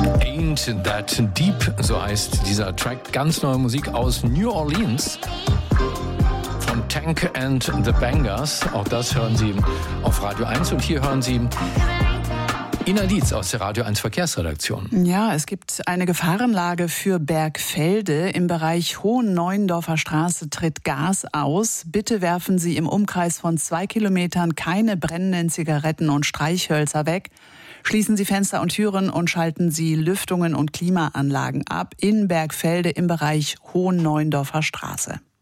Ain't That Deep, so heißt dieser Track. Ganz neue Musik aus New Orleans von Tank and the Bangers. Auch das hören Sie auf Radio 1 und hier hören Sie Ina Dietz aus der Radio 1 Verkehrsredaktion. Ja, es gibt eine Gefahrenlage für Bergfelde. Im Bereich Hohenneuendorfer Straße tritt Gas aus. Bitte werfen Sie im Umkreis von 2 Kilometern keine brennenden Zigaretten und Streichhölzer weg. Schließen Sie Fenster und Türen und schalten Sie Lüftungen und Klimaanlagen ab in Bergfelde im Bereich Hohenneuendorfer Straße.